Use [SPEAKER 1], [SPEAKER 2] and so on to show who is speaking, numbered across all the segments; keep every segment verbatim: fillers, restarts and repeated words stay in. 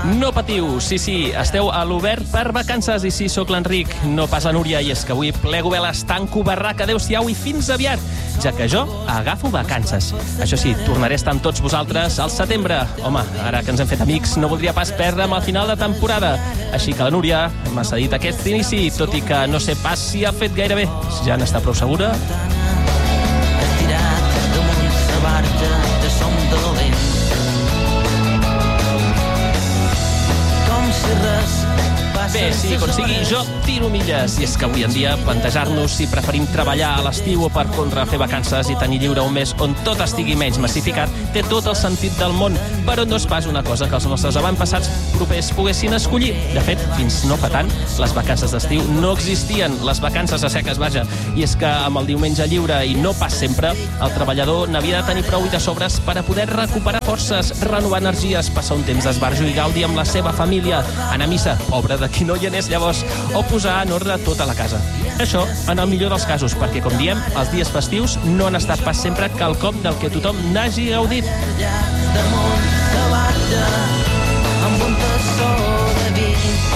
[SPEAKER 1] No patiu, sí, sí, esteu a l'Obert per vacances i sí, sóc l'Enric, no pas la Núria, i és que avui plego veles, tanco barraca, adeu-siau i fins aviat, ja que jo agafo vacances. Això sí, tornaré a estar amb tots vosaltres al setembre. Home, ara que ens hem fet amics, no voldria pas perdre'm al final de temporada. Així que la Núria m'ha cedit aquest inici, tot i que no sé pas si ha fet gaire bé. Ja n'està prou segura.
[SPEAKER 2] Estirat damunt la barca de som dolent. Com si res
[SPEAKER 1] Bé, sigui com sigui, jo tiro milles. I és que avui en dia plantejar-nos si preferim treballar a l'estiu o per contra fer vacances i tenir lliure un mes on tot estigui menys massificat té tot el sentit del món, però no és pas una cosa que els nostres avantpassats propers poguessin escollir. De fet, fins no fa tant, les vacances d'estiu no existien, les vacances a seques, vaja. I és que amb el diumenge lliure, i no pas sempre, el treballador n'havia de tenir prou i de sobres per a poder recuperar forces, renovar energies, passar un temps d'esbarjo i gaudi amb la seva família, anar a missa, obra de qui no hi anés llavors, o posar en ordre tota la casa. Això en el millor dels casos, perquè, com diem, els dies festius no han estat pas sempre quelcom del que tothom n'hagi gaudit.
[SPEAKER 2] damunt la barca amb un tassó de vi.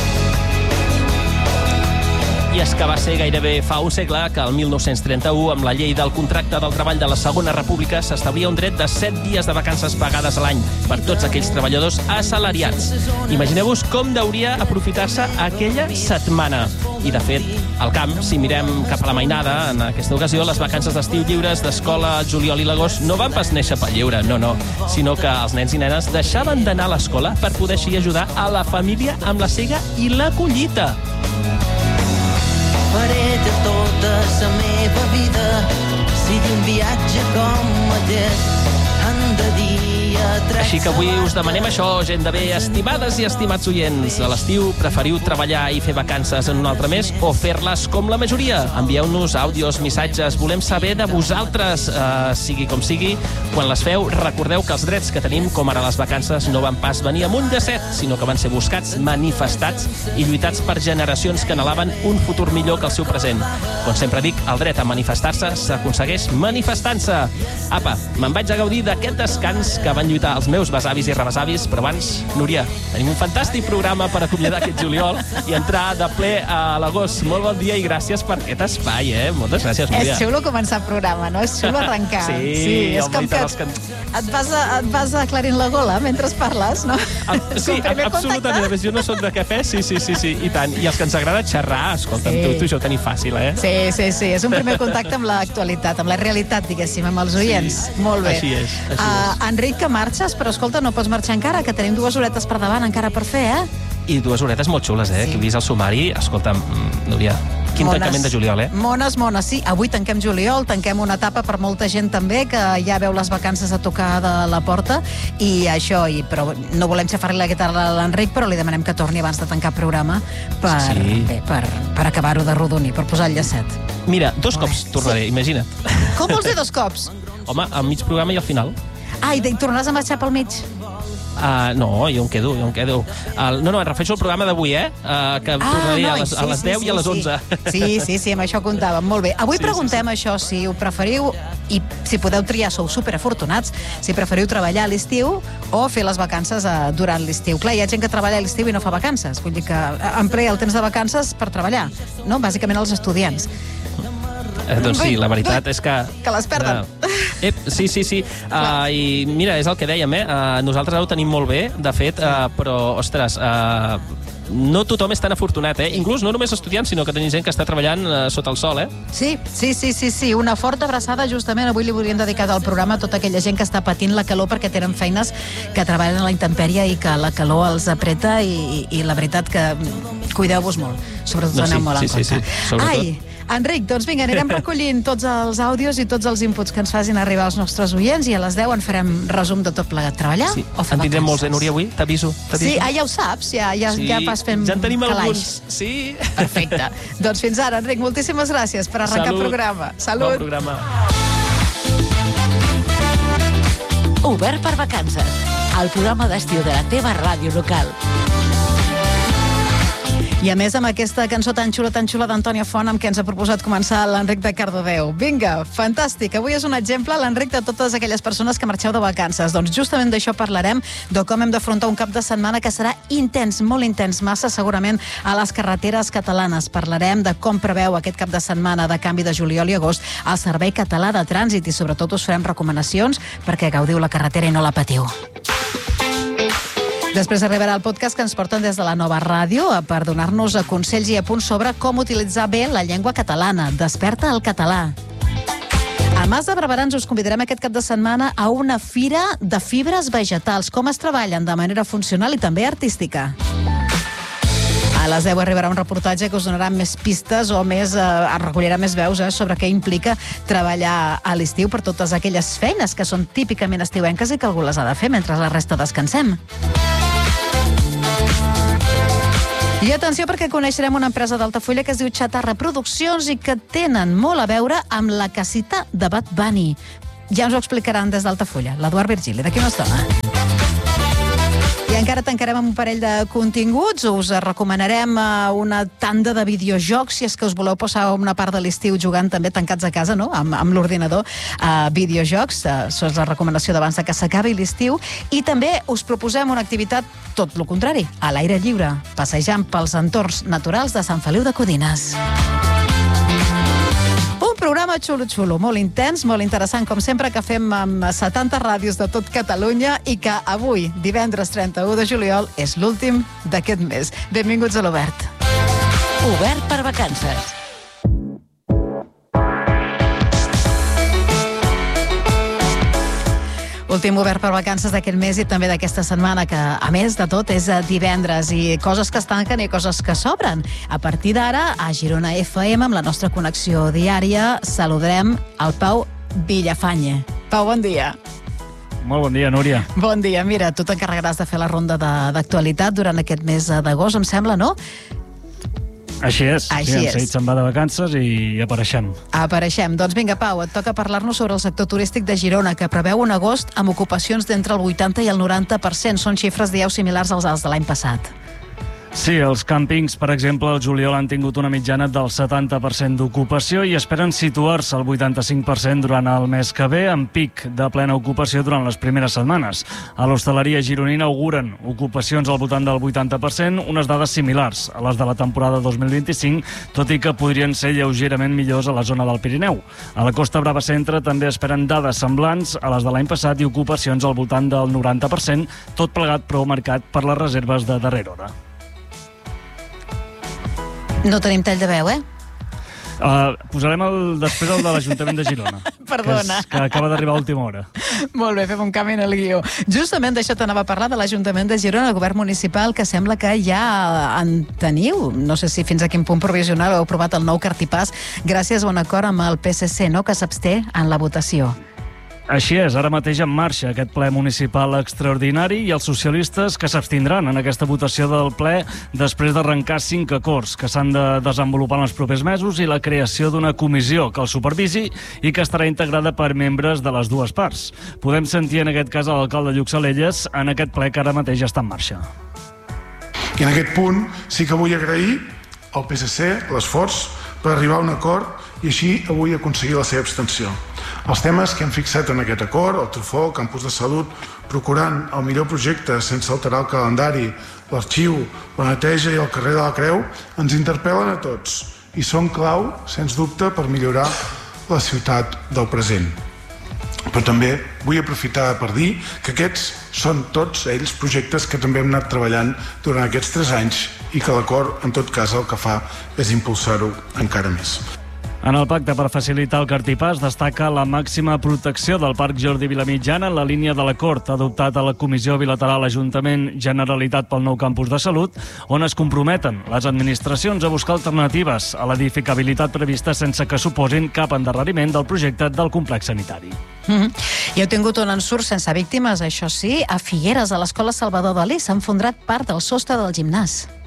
[SPEAKER 1] I és que va ser gairebé fa un segle que el mil nou-cents trenta-u, amb la llei del contracte del treball de la Segona República, s'establia un dret de set dies de vacances pagades a l'any per tots aquells treballadors assalariats. Imagineu-vos com deuria aprofitar-se aquella setmana. I, de fet, al camp, si mirem cap a la mainada, en aquesta ocasió, les vacances d'estiu lliures d'escola al juliol i l'agost no van pas néixer pel lleure, no, no, sinó que els nens i nenes deixaven d'anar a l'escola per poder així ajudar a la família amb la sega i la collita.
[SPEAKER 2] Faré de tota la meva vida sigui un viatge com aquest, en de dia tres.
[SPEAKER 1] Així que avui us demanem això, gent de bé, estimades i estimats oients. A l'estiu preferiu treballar i fer vacances en un altre mes o fer-les com la majoria? Envieu-nos àudios, missatges, volem saber de vosaltres. Uh, sigui com sigui, quan les feu, recordeu que els drets que tenim, com ara les vacances, no van pas venir amb un llacet, sinó que van ser buscats, manifestats i lluitats per generacions que anhelaven un futur millor que el seu present. Com sempre dic, el dret a manifestar-se s'aconsegueix manifestant-se. Apa, me'n vaig a gaudir d'aquest descans que van lluitar els meus besavis i rebesavis, però abans, Núria, tenim un fantàstic programa per acomiadar aquest juliol i entrar de ple a l'agost. Molt bon dia i gràcies per aquest espai, eh? Moltes gràcies, Núria.
[SPEAKER 3] És xulo començar el programa, no? És xulo arrencar.
[SPEAKER 1] Sí,
[SPEAKER 3] sí, és
[SPEAKER 1] home,
[SPEAKER 3] com
[SPEAKER 1] i tant,
[SPEAKER 3] que
[SPEAKER 1] els can-
[SPEAKER 3] et vas, a, et vas aclarint la gola mentre parles, no?
[SPEAKER 1] Ab- Sí,
[SPEAKER 3] Com primer
[SPEAKER 1] absolutament.
[SPEAKER 3] contacte.
[SPEAKER 1] A més, jo no soc de cafè, sí, sí, sí, sí, i tant. I els que ens agrada xerrar, escolta'm,
[SPEAKER 3] Sí.
[SPEAKER 1] tu, tu això ho tenim fàcil, eh?
[SPEAKER 3] Sí, sí, sí, és un primer contacte amb l'actualitat, amb la realitat, diguéssim, amb els oients.
[SPEAKER 1] Sí,
[SPEAKER 3] Molt bé.
[SPEAKER 1] així és, així
[SPEAKER 3] Uh, Enric, que marxes, però escolta, no pots marxar encara, que tenim dues horetes per davant encara per fer, eh?
[SPEAKER 1] I dues horetes molt xules, eh?
[SPEAKER 3] Sí.
[SPEAKER 1] Que he vist el sumari. Escolta'm, mm, Núria, quin
[SPEAKER 3] Mones.
[SPEAKER 1] tancament de juliol, eh?
[SPEAKER 3] Mones, mones, sí. Avui tanquem juliol, tanquem una etapa per molta gent també, que ja veu les vacances a tocar de la porta, i això, i, però no volem xafar-li la guitarra a l'Enric, però li demanem que torni abans de tancar programa per,
[SPEAKER 1] Sí.
[SPEAKER 3] bé, per, per acabar-ho de rodonir, per posar el llacet.
[SPEAKER 1] Mira, dos
[SPEAKER 3] Molt
[SPEAKER 1] cops
[SPEAKER 3] bé.
[SPEAKER 1] tornaré, imagina't.
[SPEAKER 3] Com vols dir dos cops?
[SPEAKER 1] Home, al mig programa i al final.
[SPEAKER 3] Ah, i, i tornaràs a marxar pel mig?
[SPEAKER 1] Uh, no, jo em quedo, jo em quedo. Uh, no, no, em refereixo al programa d'avui, eh? Uh, que tornaré a les, a les deu i a les onze.
[SPEAKER 3] Sí, sí, sí, amb això comptàvem. Molt bé. Avui
[SPEAKER 1] Sí,
[SPEAKER 3] preguntem
[SPEAKER 1] sí,
[SPEAKER 3] això, si ho preferiu, i si podeu triar, sou superafortunats, si preferiu treballar a l'estiu o fer les vacances uh, durant l'estiu. Clar, hi ha gent que treballa a l'estiu i no fa vacances, vull dir que emplea el temps de vacances per treballar, no? Bàsicament els estudiants.
[SPEAKER 1] Eh, doncs sí, la veritat és que...
[SPEAKER 3] Que les perden.
[SPEAKER 1] Uh, ep, sí, sí, sí. Uh, I mira, és el que dèiem, eh? Uh, nosaltres ho tenim molt bé, de fet, uh, però, ostres, uh, no tothom és tan afortunat, eh? Inclús no només estudiants, sinó que tenim gent que està treballant uh, sota el sol, eh?
[SPEAKER 3] Sí, sí, sí, sí, sí. Una forta abraçada, justament avui li volíem dedicar al programa a tota aquella gent que està patint la calor perquè tenen feines que treballen a la intempèrie i que la calor els apreta, i, i la veritat que cuideu-vos molt, sobretot
[SPEAKER 1] Doncs sí,
[SPEAKER 3] aneu molt en
[SPEAKER 1] sí, sí,
[SPEAKER 3] compte.
[SPEAKER 1] sí, sobretot.
[SPEAKER 3] Ai, Enric, doncs vinga, anirem recollint tots els àudios i tots els inputs que ens facin arribar als nostres oients, i a les deu en farem resum de tot plegat. Treballar
[SPEAKER 1] Sí.
[SPEAKER 3] o fer
[SPEAKER 1] En tindrem molts, eh,
[SPEAKER 3] vacances?
[SPEAKER 1] Núria, avui? T'aviso, t'aviso.
[SPEAKER 3] Sí, ah, ja ho saps, ja, ja,
[SPEAKER 1] Sí,
[SPEAKER 3] ja vas fent
[SPEAKER 1] ja en tenim
[SPEAKER 3] calaix.
[SPEAKER 1] alguns, sí.
[SPEAKER 3] Perfecte. Doncs fins ara, Enric, moltíssimes gràcies per arrencar
[SPEAKER 1] Salut.
[SPEAKER 3] el programa. Salut.
[SPEAKER 1] Bon programa.
[SPEAKER 4] Obert per vacances, el programa d'estiu de la teva ràdio local.
[SPEAKER 3] I a més amb aquesta cançó tan xula, tan xula d'Antònia Font amb què ens ha proposat començar l'Enric de Cardedeu. Vinga, fantàstic. Avui és un exemple, l'Enric, de totes aquelles persones que marxeu de vacances. Doncs justament d'això parlarem, de com hem d'afrontar un cap de setmana que serà intens, molt intens, massa segurament a les carreteres catalanes. Parlarem de com preveu aquest cap de setmana de canvi de juliol i agost al Servei Català de Trànsit i sobretot us farem recomanacions perquè gaudiu la carretera i no la patiu. Després arribarà el podcast que ens porten des de la Nova Ràdio per donar-nos consells i apunts sobre com utilitzar bé la llengua catalana. Desperta el català. A Mas de Barberans us convidarem aquest cap de setmana a una fira de fibres vegetals. Com es treballen de manera funcional i també artística. A les deu arribarà un reportatge que us donarà més pistes o més, eh, recollirà més veus eh, sobre què implica treballar a l'estiu per totes aquelles feines que són típicament estiuenques i que algú les ha de fer mentre la resta descansem. I atenció perquè coneixerem una empresa d'Altafulla que es diu Chatarra Produccions i que tenen molt a veure amb la casita de Bad Bunny. Ja ens ho explicaran des d'Altafulla, l'Eduard Virgili, d'aquí una estona. I encara tancarem amb un parell de continguts. Us recomanarem una tanda de videojocs, si és que us voleu passar una part de l'estiu jugant també tancats a casa, no?, amb, amb l'ordinador, a videojocs. Això és la recomanació d'abans de que s'acabi l'estiu. I també us proposem una activitat tot el contrari, a l'aire lliure, passejant pels entorns naturals de Sant Feliu de Codines. Programa xulo-xulo, molt intens, molt interessant, com sempre, que fem amb setanta ràdios de tot Catalunya i que avui, divendres trenta-u de juliol, és l'últim d'aquest mes. Benvinguts a l'Obert.
[SPEAKER 4] Obert per vacances.
[SPEAKER 3] Últim obert per vacances d'aquest mes i també d'aquesta setmana, que, a més de tot, és divendres, i coses que es tanquen i coses que s'obren. A partir d'ara, a Girona F M, amb la nostra connexió diària, saludarem el Pau Villafañe. Pau, bon dia.
[SPEAKER 5] Molt bon dia, Núria.
[SPEAKER 3] Bon dia. Mira, tu t'encarregaràs de fer la ronda d'actualitat durant aquest mes d'agost, em sembla, no?
[SPEAKER 5] Així és.
[SPEAKER 3] Així
[SPEAKER 5] sí,
[SPEAKER 3] és.
[SPEAKER 5] Seguit se'n va de vacances i apareixem.
[SPEAKER 3] Apareixem. Doncs vinga, Pau, et toca parlar-nos sobre el sector turístic de Girona, que preveu un agost amb ocupacions d'entre el vuitanta i el noranta per cent. Són xifres, dieu, similars als alts de l'any passat.
[SPEAKER 5] Sí, els càmpings, per exemple, el juliol han tingut una mitjana del setanta per cent d'ocupació i esperen situar-se al vuitanta-cinc per cent durant el mes que ve, amb pic de plena ocupació durant les primeres setmanes. A l'hostaleria gironina auguren ocupacions al voltant del vuitanta per cent, unes dades similars a les de la temporada dos mil vint-i-cinc, tot i que podrien ser lleugerament millors a la zona del Pirineu. A la Costa Brava Centre també esperen dades semblants a les de l'any passat i ocupacions al voltant del noranta per cent, tot plegat prou marcat per les reserves de darrera hora.
[SPEAKER 3] No tenim tall de veu, eh?
[SPEAKER 5] Uh, posarem el, després el de l'Ajuntament de Girona.
[SPEAKER 3] Perdona.
[SPEAKER 5] Que, és, que acaba d'arribar a última hora.
[SPEAKER 3] Molt bé, fem un canvi en el guió. Justament d'això t'anava a parlar, de l'Ajuntament de Girona, el govern municipal, que sembla que ja en teniu, no sé si fins a quin punt provisional heu aprovat el nou cartipàs, gràcies a un acord amb el P S C, no?, que s'absté en la votació.
[SPEAKER 5] Així és, ara mateix en marxa aquest ple municipal extraordinari i els socialistes que s'abstindran en aquesta votació del ple després d'arrencar cinc acords que s'han de desenvolupar en els propers mesos i la creació d'una comissió que el supervisi i que estarà integrada per membres de les dues parts. Podem sentir en aquest cas l'alcalde Lluc Salelles en aquest ple que ara mateix està en marxa.
[SPEAKER 6] I en aquest punt sí que vull agrair al P S C l'esforç per arribar a un acord i així avui aconseguir la seva abstenció. Els temes que hem fixat en aquest acord, el Trufó, el campus de salut, procurant el millor projecte sense alterar el calendari, l'arxiu, la neteja i el carrer de la Creu, ens interpel·len a tots i són clau, sens dubte, per millorar la ciutat del present. Però també vull aprofitar per dir que aquests són tots ells projectes que també hem anat treballant durant aquests tres anys i que l'acord, en tot cas, el que fa és impulsar-ho encara més.
[SPEAKER 5] En el pacte per facilitar el cartipàs destaca la màxima protecció del Parc Jordi Vilamitjana en la línia de l'acord adoptat a la Comissió Bilateral Ajuntament Generalitat pel nou campus de salut, on es comprometen les administracions a buscar alternatives a l'edificabilitat prevista sense que suposin cap endarreriment del projecte del complex sanitari.
[SPEAKER 3] Mm-hmm. I heu tingut un ensurt sense víctimes, això sí, a Figueres, a l'escola Salvador Dalí, s'ha enfondrat part del sostre del gimnàs.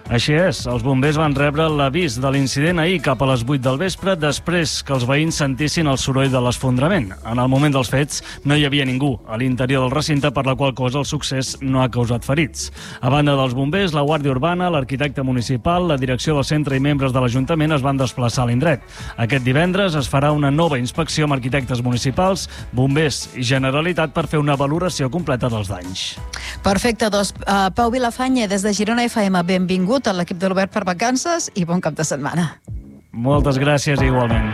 [SPEAKER 5] Així és, els bombers van rebre l'avís de l'incident ahir cap a les vuit del vespre, després que els veïns sentissin el soroll de l'esfondrament. En el moment dels fets no hi havia ningú a l'interior del recinte, per la qual cosa el succés no ha causat ferits. A banda dels bombers, la Guàrdia Urbana, l'arquitecte municipal, la direcció del centre i membres de l'Ajuntament es van desplaçar a l'indret. Aquest divendres es farà una nova inspecció amb arquitectes municipals, bombers i Generalitat per fer una valoració completa dels danys.
[SPEAKER 3] Perfecte, doncs, uh, Pau Vilafanya, des de Girona F M, benvingut a l'equip de l'Obert per Vacances i bon cap de setmana.
[SPEAKER 5] Moltes gràcies, igualment.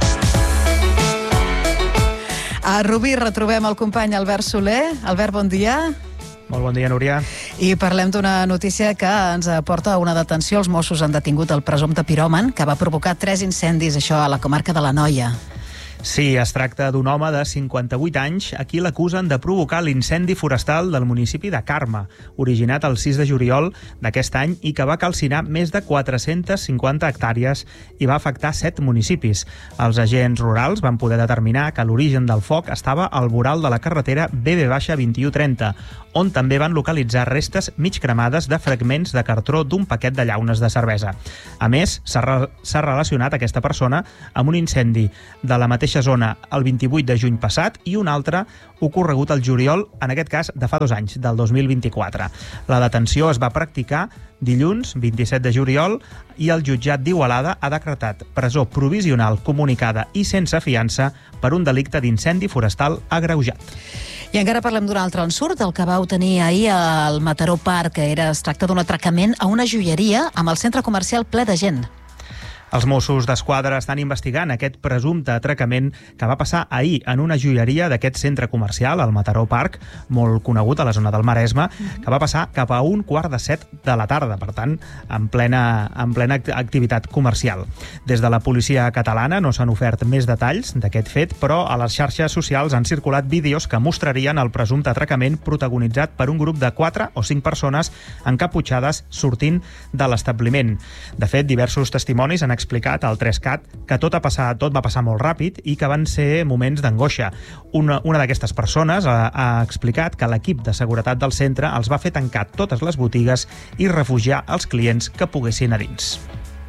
[SPEAKER 3] A Rubí retrobem el company Albert Soler. Albert, bon dia.
[SPEAKER 7] Molt bon dia, Núria.
[SPEAKER 3] I parlem d'una notícia que ens aporta una detenció. Els Mossos han detingut el presumpte piròman que va provocar tres incendis, això a la comarca de l'Anoia.
[SPEAKER 7] Sí, es tracta d'un home de cinquanta-vuit anys a qui l'acusen de provocar l'incendi forestal del municipi de Carme, originat el sis de juliol d'aquest any i que va calcinar més de quatre-centes cinquanta hectàrees i va afectar set municipis. Els agents rurals van poder determinar que l'origen del foc estava al voral de la carretera B B vint u trenta, on també van localitzar restes mig cremades de fragments de cartró d'un paquet de llaunes de cervesa. A més, s'ha re s'ha relacionat aquesta persona amb un incendi de la mateixa zona el vint-i-vuit de juny passat i un altre ocorregut al juliol, en aquest cas de fa dos anys, del dos mil vint-i-quatre. La detenció es va practicar dilluns, vint-i-set de juliol, i el jutjat d'Igualada ha decretat presó provisional comunicada i sense fiança per un delicte d'incendi forestal agreujat.
[SPEAKER 3] I encara parlem d'un altre ensurt, el que vau tenir ahir al Mataró Park, que era, es tracta d'un atracament a una joieria amb el centre comercial ple de gent.
[SPEAKER 7] Els Mossos d'Esquadra estan investigant aquest presumpte atracament que va passar ahir en una joieria d'aquest centre comercial, el Mataró Park, molt conegut a la zona del Maresme, que va passar cap a un quart de set de la tarda, per tant, en plena, en plena activitat comercial. Des de la policia catalana no s'han ofert més detalls d'aquest fet, però a les xarxes socials han circulat vídeos que mostrarien el presumpte atracament protagonitzat per un grup de quatre o cinc persones encaputxades sortint de l'establiment. De fet, diversos testimonis han explicat al tres cat que tot, ha passat, tot va passar molt ràpid i que van ser moments d'angoixa. Una, una d'aquestes persones ha, ha explicat que l'equip de seguretat del centre els va fer tancar totes les botigues i refugiar els clients que poguessin a dins.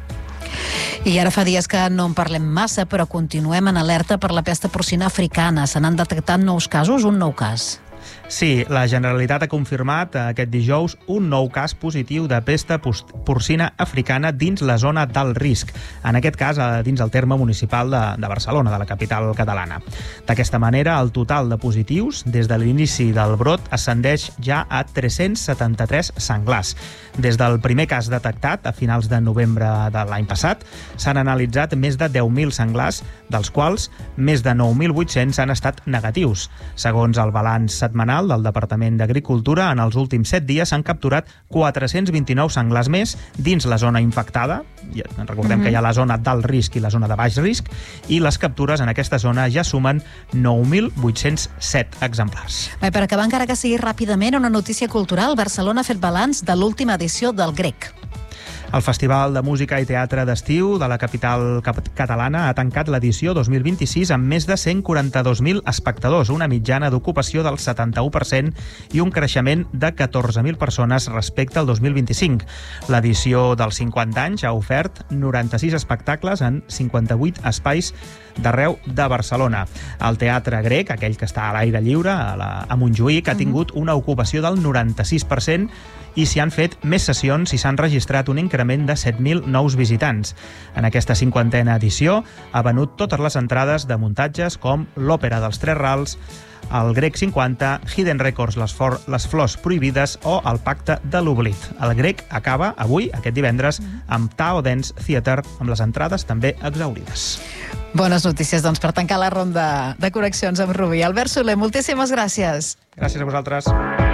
[SPEAKER 3] I ara fa dies que no en parlem massa, però continuem en alerta per la pesta porcina africana. Se n'han detectat nous casos, un nou cas.
[SPEAKER 7] Sí, la Generalitat ha confirmat aquest dijous un nou cas positiu de pesta porcina africana dins la zona d'alt risc, en aquest cas dins el terme municipal de, de Barcelona, de la capital catalana. D'aquesta manera, el total de positius des de l'inici del brot ascendeix ja a tres-cents setanta-tres senglars. Des del primer cas detectat a finals de novembre de l'any passat, s'han analitzat més de deu mil senglars, dels quals més de nou mil vuit-cents han estat negatius. Segons el balanç setmanal del Departament d'Agricultura, en els últims set dies s'han capturat quatre-cents vint-i-nou senglars més dins la zona infectada. Recordem mm-hmm. que hi ha la zona d'alt risc i la zona de baix risc, i les captures en aquesta zona ja sumen nou mil vuit-cents set exemplars.
[SPEAKER 3] Bé, per acabar, encara que sigui ràpidament, una notícia cultural. Barcelona ha fet balanç de l'última edició del Grec.
[SPEAKER 7] El Festival de Música i Teatre d'Estiu de la capital catalana ha tancat l'edició dos mil vint-i-sis amb més de cent quaranta-dos mil espectadors, una mitjana d'ocupació del setanta-u per cent i un creixement de catorze mil persones respecte al dos mil vint-i-cinc. L'edició dels cinquanta anys ha ofert noranta-sis espectacles en cinquanta-vuit espais d'arreu de Barcelona. El Teatre Grec, aquell que està a l'aire lliure, a, la, a Montjuïc, ha tingut una ocupació del noranta-sis per cent i s'hi han fet més sessions i s'han registrat un increment de set mil nous visitants. En aquesta cinquantena edició ha venut totes les entrades de muntatges com l'Òpera dels Tres Rals, el Grec cinquanta, Hidden Records, les, for, les Flors Prohibides o el Pacte de l'Oblit. El Grec acaba avui, aquest divendres, amb Tao Dance Theater, amb les entrades també exhaurides.
[SPEAKER 3] Bones notícies, doncs, per tancar la ronda de connexions amb Rubí. Albert Soler, moltíssimes gràcies.
[SPEAKER 7] Gràcies a vosaltres.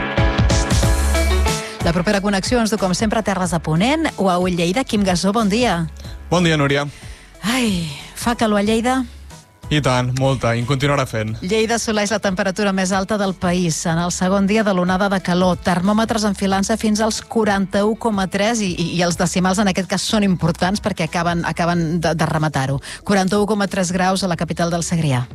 [SPEAKER 3] La propera connexió ens du, com sempre, a Terres de Ponent o a Ull Lleida. Quim Gassó, bon dia.
[SPEAKER 8] Bon dia, Núria.
[SPEAKER 3] Ai, fa calor a Lleida?
[SPEAKER 8] I tant, molta, i en continuarà fent.
[SPEAKER 3] Lleida assoleix la temperatura més alta del país en el segon dia de l'onada de calor. Termòmetres enfilant-se fins als quaranta-u coma tres i, i, i els decimals en aquest cas són importants perquè acaben, acaben de, de rematar-ho. quaranta-u coma tres graus a la capital del Segrià.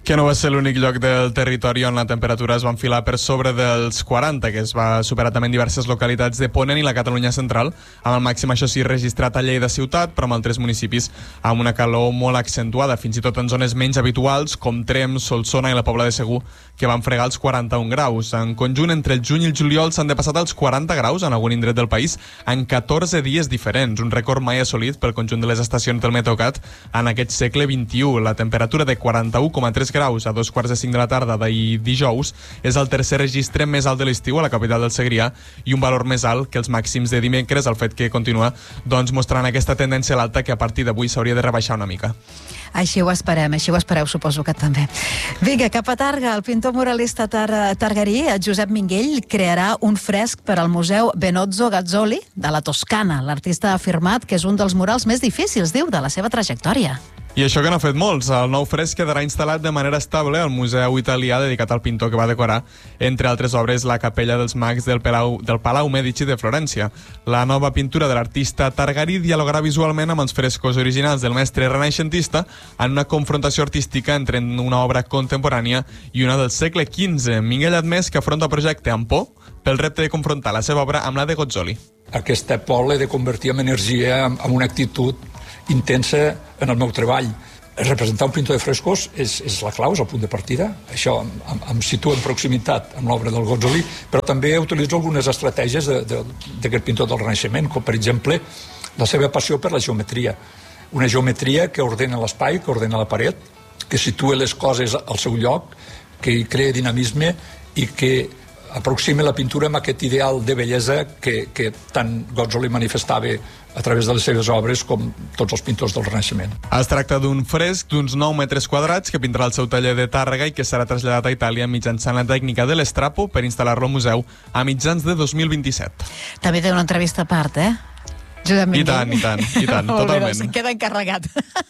[SPEAKER 8] Que no va ser l'únic lloc del territori on la temperatura es va enfilar per sobre dels quaranta, que es va superar també en diverses localitats de Ponent i la Catalunya central, amb el màxim, això sí, registrat a Lleida ciutat, però amb altres municipis amb una calor molt accentuada, fins i tot en zones menys habituals, com Tremp, Solsona i la Pobla de Segur, que van fregar els quaranta-un graus. En conjunt, entre el juny i el juliol s'han depassat els quaranta graus en algun indret del país en catorze dies diferents, un rècord mai assolit pel conjunt de les estacions del Meteocat en aquest segle vint-i-u. La temperatura de quaranta-u coma tres graus a dos quarts de cinc de la tarda d'ahir dijous és el tercer registre més alt de l'estiu a la capital del Segrià i un valor més alt que els màxims de dimecres, el fet que continua doncs, mostrant aquesta tendència a l'alta que a partir d'avui s'hauria de rebaixar una mica.
[SPEAKER 3] Així ho esperem, així ho espereu, suposo que també. Vinga, cap a Targa, el pintor muralista tar targarí, Josep Minguell, crearà un fresc per al Museu Benozzo Gazzoli de la Toscana. L'artista ha afirmat que és un dels murals més difícils, diu, de la seva trajectòria.
[SPEAKER 8] I això que n'ha fet molts. El nou fresc quedarà instal·lat de manera estable al Museu Italià dedicat al pintor que va decorar, entre altres obres, la Capella dels Mags del Palau, del Palau Medici de Florència. La nova pintura de l'artista targarí dialogarà visualment amb els frescos originals del mestre renaixentista en una confrontació artística entre una obra contemporània i una del segle quinze. Minguell ha admès que afronta el projecte amb por pel repte de confrontar la seva obra amb la de Gozzoli.
[SPEAKER 9] Aquesta por l'he de convertir en energia, en una actitud intensa en el meu treball. Representar un pintor de frescos és, és la clau, és el punt de partida. Això em, em situa en proximitat amb l'obra del Gozzoli, però també utilitzo algunes estratègies d'aquest pintor del Renaixement, com per exemple la seva passió per la geometria. Una geometria que ordena l'espai, que ordena la paret, que situa les coses al seu lloc, que hi crea dinamisme i que aproxima la pintura amb aquest ideal de bellesa que, que tant Gozzoli manifestava a través de les seves obres com tots els pintors del Renaixement.
[SPEAKER 8] Es tracta d'un fresc d'uns nou metres quadrats que pintarà el seu taller de Tàrrega i que serà traslladat a Itàlia mitjançant la tècnica de l'estrapo per instal·lar-lo al museu a mitjans de dos mil vint-i-set.
[SPEAKER 3] També té una entrevista a part, eh? Josep Minguell.
[SPEAKER 8] I tant, i tant, i tant, totalment.
[SPEAKER 3] Molt bé, queda encarregat.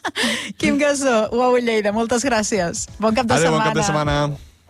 [SPEAKER 3] Quim Gassó, U A U Lleida, moltes gràcies. Bon cap de
[SPEAKER 8] Adéu,
[SPEAKER 3] setmana.
[SPEAKER 8] bon cap de setmana.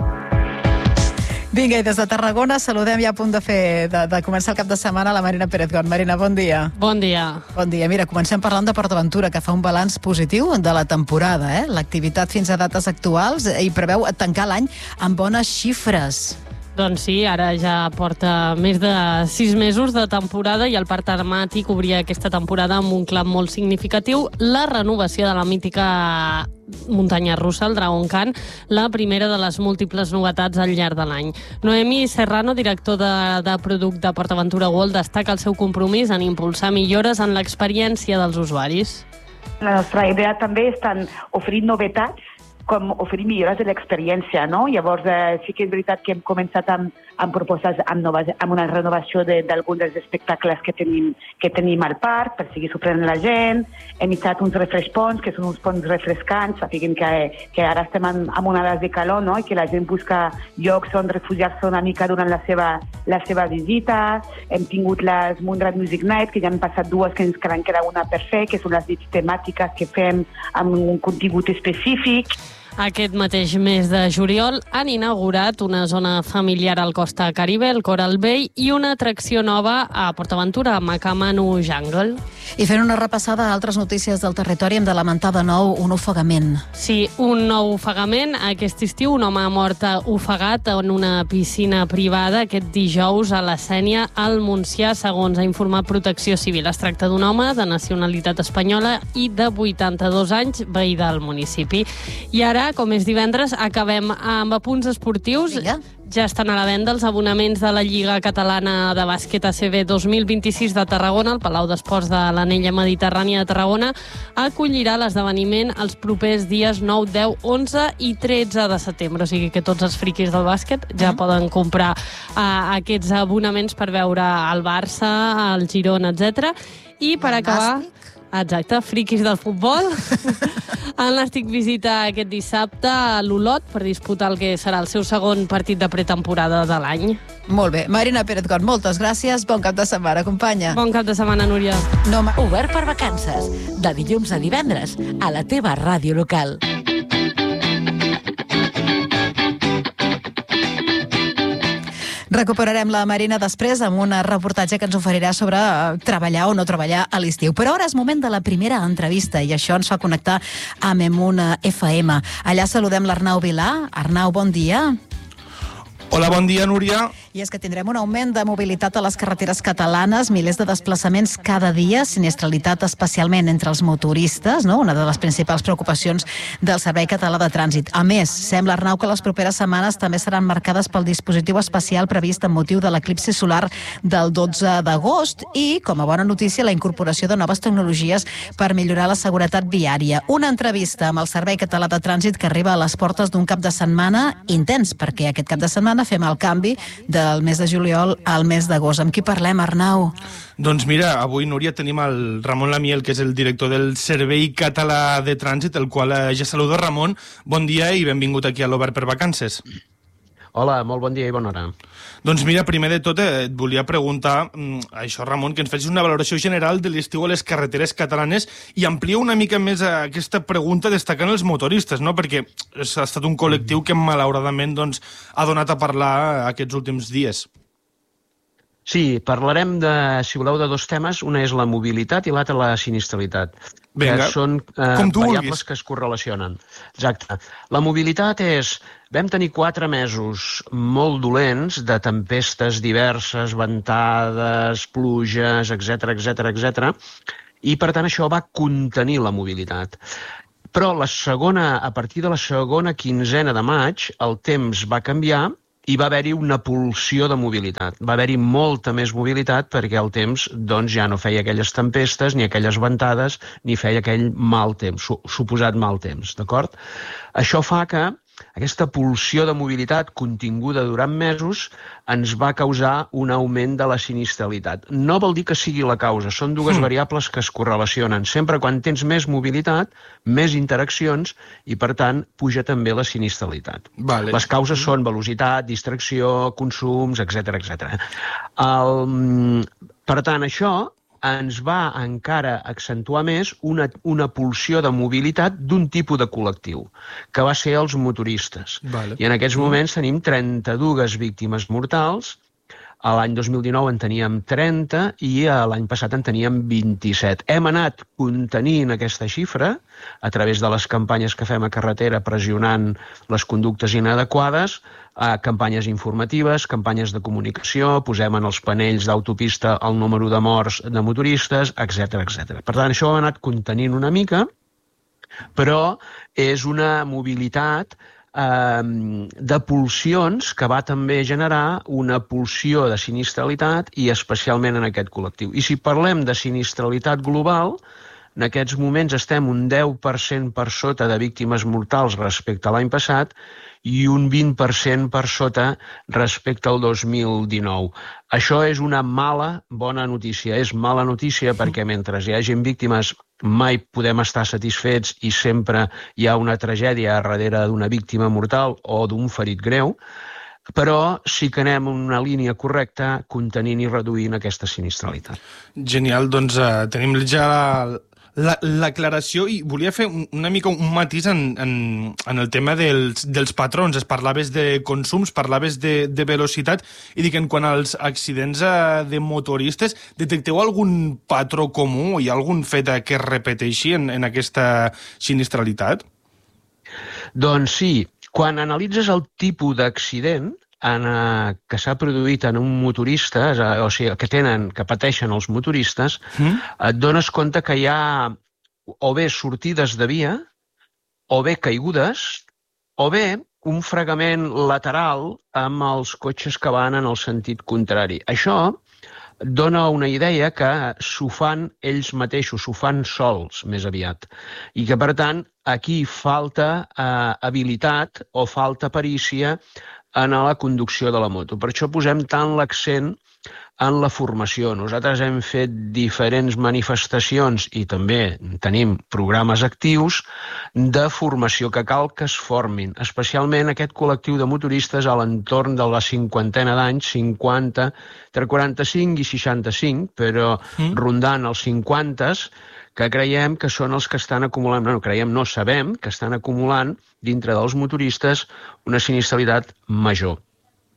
[SPEAKER 3] Vinga, i des de Tarragona saludem ja a punt de fer de, de començar el cap de setmana la Marina Pérez Gon. Marina, bon dia.
[SPEAKER 10] Bon dia.
[SPEAKER 3] Bon dia. Mira, comencem parlant de PortAventura, que fa un balanç positiu de la temporada. Eh? L'activitat fins a dates actuals i preveu tancar l'any amb bones xifres.
[SPEAKER 10] Doncs sí, ara ja porta més de sis mesos de temporada i el parc temàtic obria aquesta temporada amb un clam molt significatiu, la renovació de la mítica muntanya russa, el Dragon Khan, la primera de les múltiples novetats al llarg de l'any. Noemi Serrano, director de, de producte de PortAventura World, destaca el seu compromís en impulsar millores en l'experiència dels usuaris.
[SPEAKER 11] La nostra idea també és tant oferir novetats com oferir millores de l'experiència, no? Llavors, eh, sí que és veritat que hem començat amb, amb propostes, amb, noves, amb una renovació d'alguns de, dels espectacles que tenim, que tenim al parc, per seguir sorprenent la gent. Hem instal·lat uns refresh ponts, que són uns ponts refrescants, sapiguem que, que ara estem en, en onades de calor, no? I que la gent busca llocs on refugiar-se una mica durant la seva, la seva visita. Hem tingut les Moonrat Music Night, que ja han passat dues, que ens queden queda una per fer, que són les nits temàtiques que fem amb un contingut específic.
[SPEAKER 10] Aquest mateix mes de juliol han inaugurat una zona familiar al Costa Caribe, el Coral Bay, i una atracció nova a PortAventura, Macamanu Jungle.
[SPEAKER 3] I fent una repassada a altres notícies del territori, hem de lamentar de nou un ofegament.
[SPEAKER 10] Sí, un nou ofegament. Aquest estiu un home ha mort ofegat en una piscina privada aquest dijous a la Sénia, al Montsià, segons ha informat Protecció Civil. Es tracta d'un home de nacionalitat espanyola i de vuitanta-dos anys, veí del municipi. I ara, com és divendres, acabem amb apunts esportius.
[SPEAKER 3] Vinga.
[SPEAKER 10] Ja estan a la venda els abonaments de la Lliga Catalana de Bàsquet A C B dos mil vint-i-sis de Tarragona. El Palau d'Esports de l'Anella Mediterrània de Tarragona acollirà l'esdeveniment els propers dies nou, deu, onze i tretze de setembre. O sigui que tots els friquis del bàsquet ja mm. poden comprar uh, aquests abonaments per veure el Barça, el Girona, etcètera. I per acabar... Exacte, friquis del futbol. El Nàstic visita aquest dissabte a l'Olot per disputar el que serà el seu segon partit de pretemporada de l'any.
[SPEAKER 3] Molt bé. Marina Pérez Gon, moltes gràcies. Bon cap de setmana, companya.
[SPEAKER 10] Bon cap de setmana, Núria.
[SPEAKER 4] No, ma... Obert per vacances. De dilluns a divendres a la teva ràdio local.
[SPEAKER 3] Recuperarem la Marina després amb un reportatge que ens oferirà sobre treballar o no treballar a l'estiu. Però ara és moment de la primera entrevista i això ens fa connectar amb Emuna F M. Allà saludem l'Arnau Vilà. Arnau, bon dia.
[SPEAKER 12] Hola, bon dia, Núria.
[SPEAKER 3] I és que tindrem un augment de mobilitat a les carreteres catalanes, milers de desplaçaments cada dia, sinistralitat especialment entre els motoristes, no? Una de les principals preocupacions del Servei Català de Trànsit. A més, sembla, Arnau, que les properes setmanes també seran marcades pel dispositiu especial previst amb motiu de l'eclipsi solar del dotze d'agost i, com a bona notícia, la incorporació de noves tecnologies per millorar la seguretat viària. Una entrevista amb el Servei Català de Trànsit que arriba a les portes d'un cap de setmana intens, perquè aquest cap de setmana fem el canvi del mes de juliol al mes d'agost. Amb qui parlem, Arnau?
[SPEAKER 12] Doncs mira, avui, Núria, tenim el Ramon Lamiel, que és el director del Servei Català de Trànsit, el qual eh, ja saludo. Ramon, bon dia i benvingut aquí a l'Obert per Vacances.
[SPEAKER 13] Hola, molt bon dia i bona hora.
[SPEAKER 12] Doncs mira, primer de tot eh, et volia preguntar, mm, això, Ramon, que ens facis una valoració general de l'estiu a les carreteres catalanes i amplia una mica més aquesta pregunta destacant els motoristes, no? Perquè ha estat un col·lectiu que malauradament doncs, ha donat a parlar aquests últims dies.
[SPEAKER 13] Sí, parlarem, de, si voleu, de dos temes. Una és la mobilitat i l'altra la sinistralitat.
[SPEAKER 12] Vinga,
[SPEAKER 13] que són eh,
[SPEAKER 12] com tu
[SPEAKER 13] variables
[SPEAKER 12] vulguis.
[SPEAKER 13] Que es correlacionen. Exacte. La mobilitat és... Vam tenir quatre mesos molt dolents de tempestes diverses, ventades, pluges, etcètera, etcètera, etcètera, i per tant això va contenir la mobilitat. Però la segona, a partir de la segona quinzena de maig, el temps va canviar i va haver-hi una pulsió de mobilitat. Va haver-hi molta més mobilitat perquè el temps doncs, ja no feia aquelles tempestes, ni aquelles ventades, ni feia aquell mal temps, su suposat mal temps, d'acord? Això fa que aquesta pulsió de mobilitat continguda durant mesos ens va causar un augment de la sinistralitat. No vol dir que sigui la causa, són dues mm. variables que es correlacionen. Sempre quan tens més mobilitat, més interaccions i, per tant, puja també la sinistralitat.
[SPEAKER 12] Vale.
[SPEAKER 13] Les causes són velocitat, distracció, consums, etcètera, etcètera. El... Per tant, això ens va encara accentuar més una, una pulsió de mobilitat d'un tipus de col·lectiu, que va ser els motoristes.
[SPEAKER 12] Vale.
[SPEAKER 13] I en aquests moments tenim trenta-dues víctimes mortals, a l'any dos mil dinou en teníem trenta i l'any passat en teníem vint-i-set. Hem anat contenint aquesta xifra a través de les campanyes que fem a carretera pressionant les conductes inadequades, a campanyes informatives, campanyes de comunicació, posem en els panells d'autopista el número de morts de motoristes, etcètera, etcètera. Per tant, això ho ha anat contenint una mica, però és una mobilitat eh, de pulsions que va també generar una pulsió de sinistralitat i especialment en aquest col·lectiu. I si parlem de sinistralitat global, en aquests moments estem un deu per cent per sota de víctimes mortals respecte a l'any passat i un vint per cent per sota respecte al dos mil dinou. Això és una mala, bona notícia. És mala notícia perquè mentre hi hagi víctimes mai podem estar satisfets i sempre hi ha una tragèdia darrere d'una víctima mortal o d'un ferit greu, però sí que anem en una línia correcta contenint i reduint aquesta sinistralitat.
[SPEAKER 12] Genial, doncs uh, tenim ja la, l'aclaració i volia fer una mica un matís en, en, en el tema dels, dels patrons. Es parlaves de consums, parlaves de, de velocitat i dic, en quant als accidents uh, de motoristes, detecteu algun patró comú? Hi ha algun fet que es repeteixi en, en aquesta sinistralitat?
[SPEAKER 13] Doncs sí. Quan analitzes el tipus d'accident en, uh, que s'ha produït en un motorista, o sigui, que tenen, que pateixen els motoristes, mm. et dones compte que hi ha o bé sortides de via, o bé caigudes, o bé un fregament lateral amb els cotxes que van en el sentit contrari. Això dona una idea que s'ho fan ells mateixos, s'ho fan sols, més aviat. I que, per tant, aquí falta eh, habilitat o falta perícia en la conducció de la moto. Per això posem tant l'accent en la formació. Nosaltres hem fet diferents manifestacions i també tenim programes actius de formació que cal que es formin, especialment aquest col·lectiu de motoristes a l'entorn de la cinquantena d'anys, cinquanta, entre quaranta-cinc i seixanta-cinc, però mm. rondant els cinquanta, que creiem que són els que estan acumulant, no, creiem, no sabem, que estan acumulant dintre dels motoristes una sinistralitat major.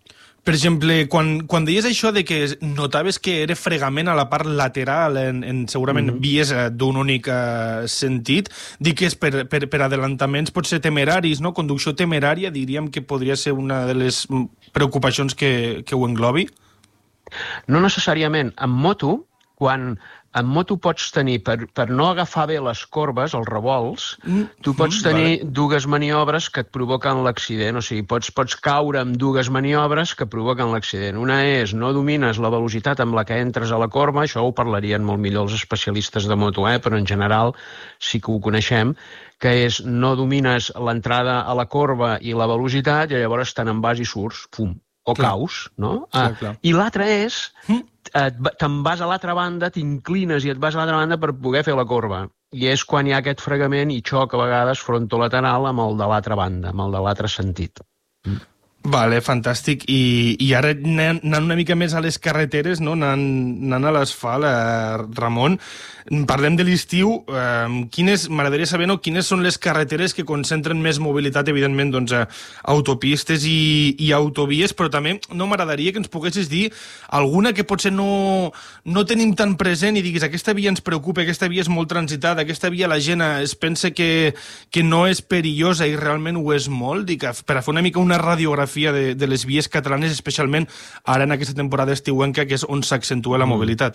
[SPEAKER 12] Per exemple, quan, quan deies això de que notaves que era fregament a la part lateral en, en segurament mm-hmm. vies d'un únic uh, sentit, dic que és per, per, per adelantaments potser temeraris, no? Conducció temerària, diríem que podria ser una de les preocupacions que, que ho englobi?
[SPEAKER 13] No necessàriament. En moto, quan en moto pots tenir, per, per no agafar bé les corbes, els revolts, mm. tu pots tenir vale. dues maniobres que et provoquen l'accident. O sigui, pots, pots caure amb dues maniobres que provoquen l'accident. Una és, no domines la velocitat amb la que entres a la corba, això ho parlarien molt millor els especialistes de moto, eh? Però en general sí que ho coneixem, que és no domines l'entrada a la corba i la velocitat, i llavors te'n en vas i surts, pum, o clar. caus, no? Clar, ah, clar. I l'altre és... Mm. te'n vas a l'altra banda, t'inclines i et vas a l'altra banda per poder fer la corba. I és quan hi ha aquest fregament i xoc a vegades frontolateral amb el de l'altra banda, amb el de l'altre sentit. Mm.
[SPEAKER 12] Vale, fantàstic. I, i ara anant una mica més a les carreteres, no? anant, anant a l'asfalt, eh, Ramon, parlem de l'estiu. Eh, quines, m'agradaria saber no, quines són les carreteres que concentren més mobilitat, evidentment, doncs, eh, autopistes i, i autovies, però també no m'agradaria que ens poguessis dir alguna que potser no, no tenim tan present i diguis aquesta via ens preocupa, aquesta via és molt transitada, aquesta via la gent es pensa que, que no és perillosa i realment ho és molt. Dic, per a fer una mica una radiografia De, de les vies catalanes, especialment ara en aquesta temporada estiuenca, que és on s'accentua la mobilitat.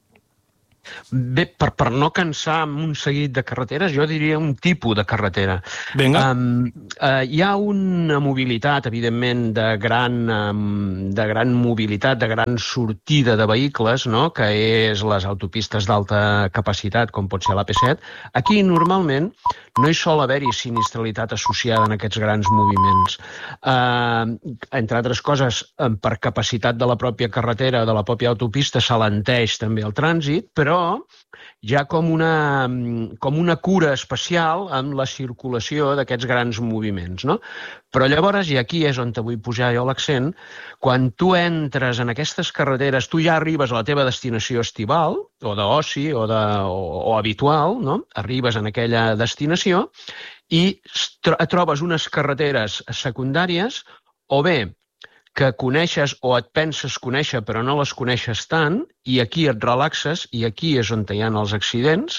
[SPEAKER 13] Bé, per, per no cansar amb un seguit de carreteres, jo diria un tipus de carretera.
[SPEAKER 12] Vinga.
[SPEAKER 13] Um, uh, hi ha una mobilitat, evidentment, de gran, um, de gran mobilitat, de gran sortida de vehicles, no? Que és les autopistes d'alta capacitat, com pot ser l'A P set. Aquí, normalment, no hi sol haver-hi sinistralitat associada en aquests grans moviments. Uh, entre altres coses, per capacitat de la pròpia carretera, de la pròpia autopista, s'alenteix també el trànsit, però hi ha com una, com una cura especial amb la circulació d'aquests grans moviments, no? Però llavors, i aquí és on te vull posar jo l'accent, quan tu entres en aquestes carreteres, tu ja arribes a la teva destinació estival, o d'oci, o, de, o, o habitual, no? Arribes en aquella destinació i et trobes unes carreteres secundàries, o bé que coneixes o et penses conèixer però no les coneixes tant, i aquí et relaxes i aquí és on hi ha els accidents,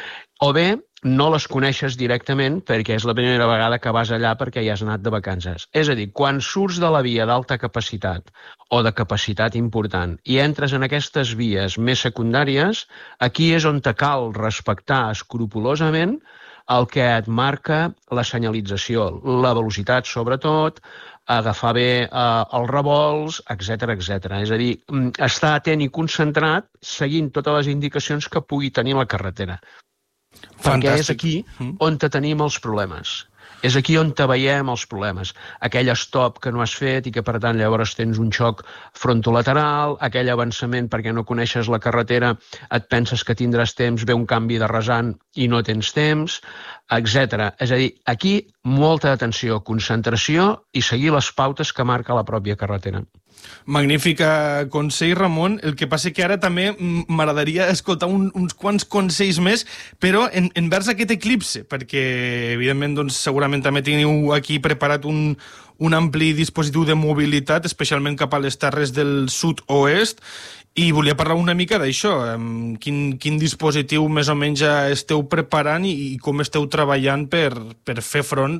[SPEAKER 13] o bé no les coneixes directament perquè és la primera vegada que vas allà perquè hi has anat de vacances. És a dir, quan surts de la via d'alta capacitat o de capacitat important i entres en aquestes vies més secundàries, aquí és on te cal respectar escrupolosament el que et marca la senyalització, la velocitat sobretot, agafar bé eh, els revolts, etcètera, etcètera. És a dir, estar atent i concentrat seguint totes les indicacions que pugui tenir la carretera. Fantàstic. Perquè és aquí on te tenim els problemes. És aquí on te veiem els problemes. Aquell stop que no has fet i que, per tant, llavors tens un xoc frontolateral, aquell avançament perquè no coneixes la carretera, et penses que tindràs temps, ve un canvi de rasant i no tens temps, etcètera. És a dir, aquí molta atenció, concentració i seguir les pautes que marca la pròpia carretera.
[SPEAKER 12] Magnífic consell, Ramon. El que passa que ara també m'agradaria escoltar un, uns quants consells més, però en, envers aquest eclipse, perquè evidentment doncs, segurament també teniu aquí preparat un, un ampli dispositiu de mobilitat, especialment cap a les terres del sud-oest, i volia parlar una mica d'això. Quin, quin dispositiu més o menys ja esteu preparant i, i com esteu treballant per, per fer front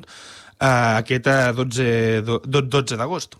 [SPEAKER 12] a aquest dotze d'agost?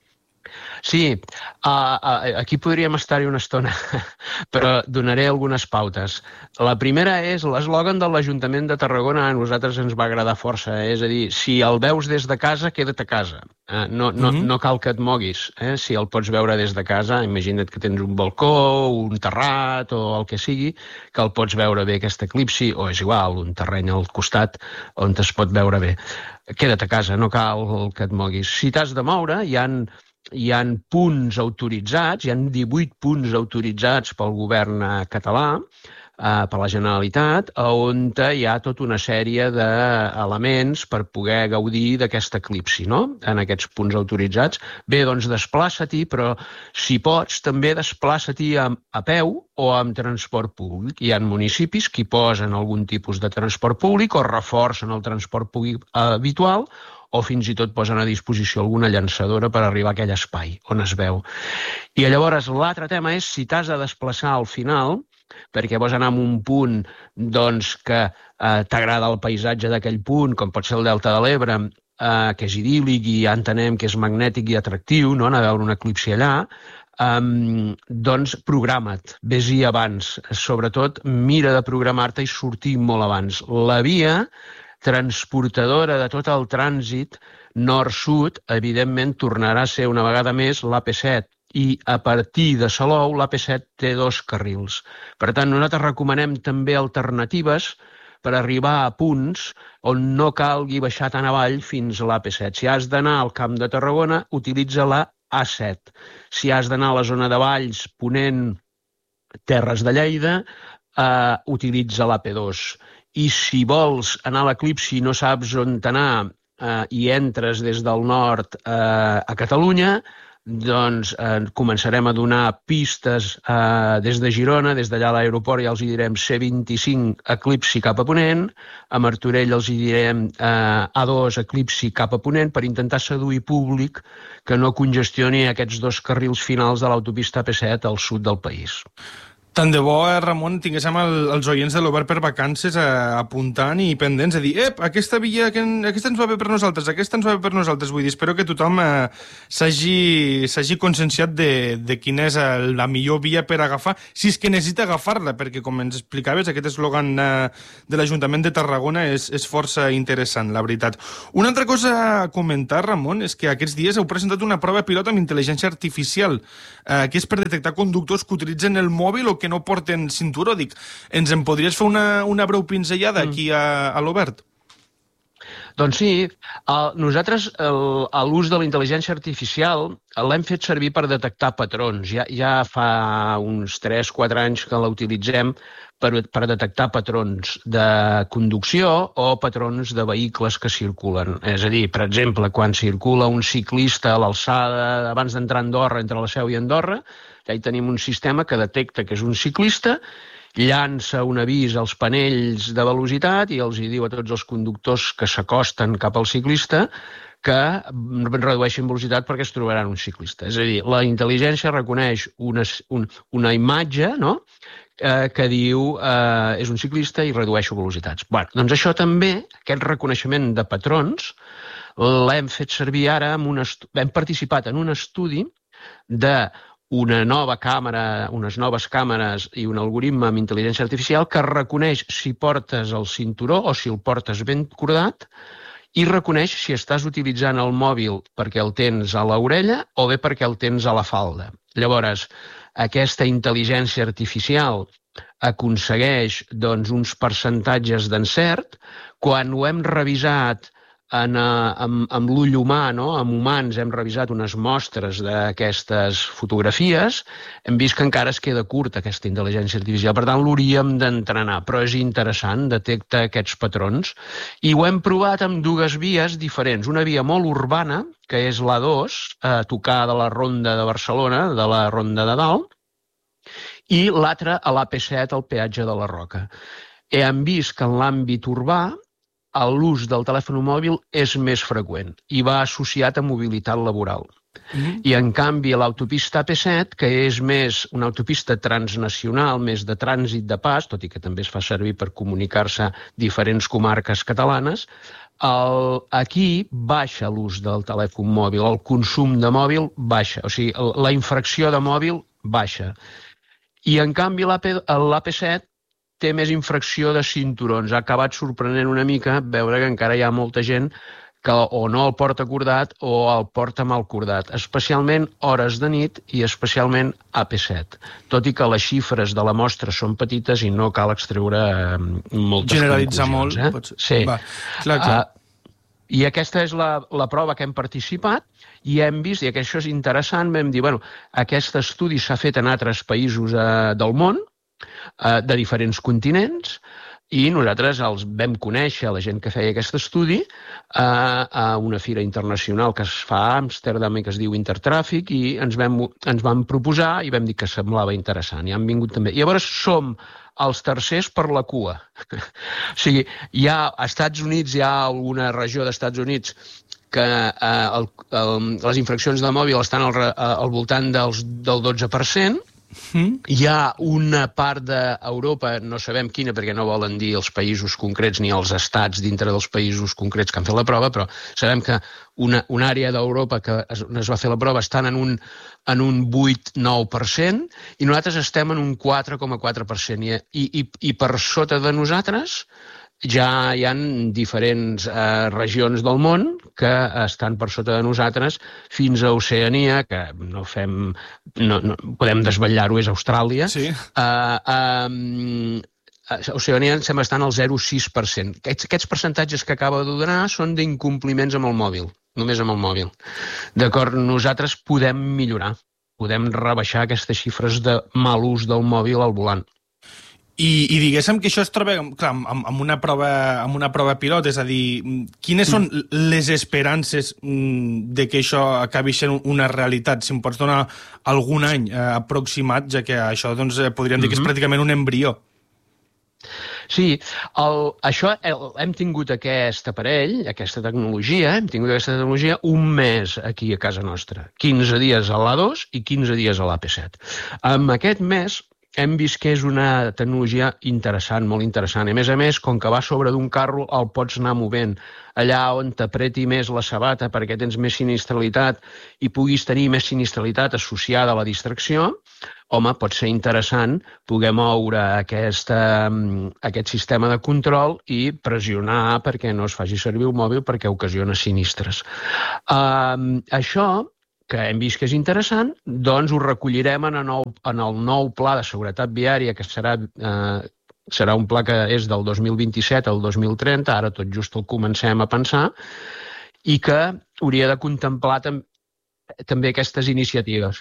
[SPEAKER 13] Sí, uh, uh, aquí podríem estar-hi una estona, però donaré algunes pautes. La primera és l'eslògan de l'Ajuntament de Tarragona, a nosaltres ens va agradar força, eh? És a dir, si el veus des de casa, queda't a casa. Eh? No, no, mm-hmm. no cal que et moguis. Eh? Si el pots veure des de casa, imagina't que tens un balcó, un terrat o el que sigui, que el pots veure bé aquest eclipsi, o és igual, un terreny al costat on es pot veure bé. Queda't a casa, no cal que et moguis. Si t'has de moure, hi ha... Hi ha punts autoritzats, hi ha divuit punts autoritzats pel govern català, eh, per la Generalitat, on hi ha tota una sèrie d'elements per poder gaudir d'aquest eclipsi, no? En aquests punts autoritzats. Bé, doncs desplaça-t'hi, però si pots, també desplaça-t'hi a, a peu o amb transport públic. Hi ha municipis que hi posen algun tipus de transport públic o reforcen el transport públic habitual, o fins i tot posen a disposició alguna llançadora per arribar a aquell espai on es veu. I llavors l'altre tema és si t'has de desplaçar al final, perquè vols anar a un punt doncs, que eh, t'agrada el paisatge d'aquell punt, com pot ser el Delta de l'Ebre, eh, que és idíl·lic i ja entenem que és magnètic i atractiu, no? Anar a veure un eclipsi allà, um, doncs programa't, vés-hi abans. Sobretot, mira de programar-te i sortir molt abans. La via transportadora de tot el trànsit nord-sud, evidentment, tornarà a ser una vegada més l'A P set. I a partir de Salou, l'A P set té dos carrils. Per tant, nosaltres recomanem també alternatives per arribar a punts on no calgui baixar tan avall fins a l'A P set. Si has d'anar al Camp de Tarragona, utilitza la A set. Si has d'anar a la zona de Valls, Ponent, Terres de Lleida, eh, utilitza l'A P dos. I si vols anar a l'eclipsi i no saps on anar eh, i entres des del nord eh, a Catalunya, doncs eh, començarem a donar pistes eh, des de Girona, des d'allà a l'aeroport ja els hi direm C vint-i-cinc eclipsi cap a Ponent, a Martorell els hi direm eh, A dos eclipsi cap a Ponent per intentar seduir públic que no congestioni aquests dos carrils finals de l'autopista A P set al sud del país.
[SPEAKER 12] Tant de bo, eh, Ramon, tinguéssim el, els oients de l'Obert per Vacances eh, apuntant i pendents, a dir, ep, aquesta via, aquesta ens va bé per nosaltres, aquesta ens va bé per nosaltres. Vull dir, espero que tothom eh, s'hagi conscienciat de, de quina és el, la millor via per agafar, si és que necessita agafar-la, perquè, com ens explicaves, aquest eslògan eh, de l'Ajuntament de Tarragona és, és força interessant, la veritat. Una altra cosa a comentar, Ramon, és que aquests dies heu presentat una prova pilot amb intel·ligència artificial, eh, que és per detectar conductors que utilitzen el mòbil o que no porten cinturó. Dic, ens en podries fer una, una breu pinzellada aquí a, a l'Obert?
[SPEAKER 13] Doncs sí, el, nosaltres l'ús de la intel·ligència artificial l'hem fet servir per detectar patrons. Ja, ja fa uns tres quatre anys que la utilitzem per, per detectar patrons de conducció o patrons de vehicles que circulen. És a dir, per exemple, quan circula un ciclista a l'alçada abans d'entrar a Andorra, entre la Seu i Andorra, ja hi tenim un sistema que detecta que és un ciclista, llança un avís als panells de velocitat i els hi diu a tots els conductors que s'acosten cap al ciclista que redueixin velocitat perquè es trobaran un ciclista. És a dir, la intel·ligència reconeix una, un, una imatge, no?, eh, que diu eh, és un ciclista i redueixo velocitats. Bé, doncs això també, aquest reconeixement de patrons, l'hem fet servir ara, amb un hem participat en un estudi de una nova càmera, unes noves càmeres i un algoritme amb intel·ligència artificial que reconeix si portes el cinturó o si el portes ben cordat i reconeix si estàs utilitzant el mòbil perquè el tens a l'orella o bé perquè el tens a la falda. Llavors, aquesta intel·ligència artificial aconsegueix doncs, uns percentatges d'encert. Quan ho hem revisat En, amb, amb l'ull humà, no? Amb humans hem revisat unes mostres d'aquestes fotografies, hem vist que encara es queda curta aquesta intel·ligència artificial, per tant l'hauríem d'entrenar, però és interessant, detecta aquests patrons, i ho hem provat amb dues vies diferents, una via molt urbana, que és l'A dos, a tocar de la Ronda de Barcelona, de la Ronda de Dalt, i l'altra a l'A P set, al peatge de la Roca. Hem vist que en l'àmbit urbà l'ús del telèfon mòbil és més freqüent i va associat a mobilitat laboral. Mm-hmm. I, en canvi, l'autopista A P set, que és més una autopista transnacional, més de trànsit de pas, tot i que també es fa servir per comunicar-se diferents comarques catalanes, el, aquí baixa l'ús del telèfon mòbil, el consum de mòbil baixa, o sigui, la infracció de mòbil baixa. I, en canvi, l'A P set té més infracció de cinturons. Ha acabat sorprenent una mica veure que encara hi ha molta gent que o no el porta cordat o el porta mal cordat, especialment hores de nit i especialment A P set. Tot i que les xifres de la mostra són petites i no cal extreure eh, moltes
[SPEAKER 12] Generalitzar
[SPEAKER 13] conclusions.
[SPEAKER 12] molt.
[SPEAKER 13] Eh?
[SPEAKER 12] Pots...
[SPEAKER 13] Sí.
[SPEAKER 12] Va, clar, clar.
[SPEAKER 13] Uh, I aquesta és la, la prova que hem participat i hem vist, i que això és interessant, vam dir, bueno, aquest estudi s'ha fet en altres països eh, del món, de diferents continents, i nosaltres els vam conèixer, la gent que feia aquest estudi, a una fira internacional que es fa a Amsterdam i que es diu Intertràfic, i ens vam, ens vam proposar i vam dir que semblava interessant, i han vingut també. I llavors som els tercers per la cua. O sigui, hi ha, a Estats Units hi ha alguna regió d'Estats Units que eh, el, el, les infraccions de mòbil estan al, al voltant dels, del dotze per cent. Mm. Hi ha una part d'Europa, no sabem quina perquè no volen dir els països concrets ni els estats dintre dels països concrets que han fet la prova, però sabem que una, una àrea d'Europa que es, es va fer la prova estan en un, en un vuit a nou per cent i nosaltres estem en un quatre coma quatre per cent i, i, i per sota de nosaltres ja hi ha diferents eh, regions del món que estan per sota de nosaltres fins a Oceania, que no fem, no, no, podem desvetllar-ho, és Austràlia. Sí. Eh, eh, Oceania em sembla estar al zero coma sis per cent. Aquests, aquests percentatges que acabo de donar són d'incompliments amb el mòbil, només amb el mòbil. D'acord, nosaltres podem millorar, podem rebaixar aquestes xifres de mal ús del mòbil al volant.
[SPEAKER 12] I, i diguéssim que això es troba clar, amb, amb, una prova, amb una prova pilot, és a dir, quines són les esperances de que això acabi sent una realitat? Si em pots donar algun any eh, aproximat, ja que això doncs, podríem dir que és pràcticament un embrió.
[SPEAKER 13] Sí, el, això el, hem tingut aquest aparell, aquesta tecnologia, hem tingut aquesta tecnologia un mes aquí a casa nostra, quinze dies a l'A dos i quinze dies a l'A P set. En aquest mes hem vist que és una tecnologia interessant, molt interessant. A més a més, com que va sobre d'un carro, el pots anar movent. Allà on t'apreti més la sabata perquè tens més sinistralitat i puguis tenir més sinistralitat associada a la distracció, home, pot ser interessant poder moure aquesta, aquest sistema de control i pressionar perquè no es faci servir el mòbil perquè ocasiona sinistres. Uh, això que hem vist que és interessant, doncs ho recollirem en el nou, en el nou pla de seguretat viària, que serà, eh, serà un pla que és del dos mil vint-i-set al dos mil trenta, ara tot just el comencem a pensar, i que hauria de contemplar tam també aquestes iniciatives.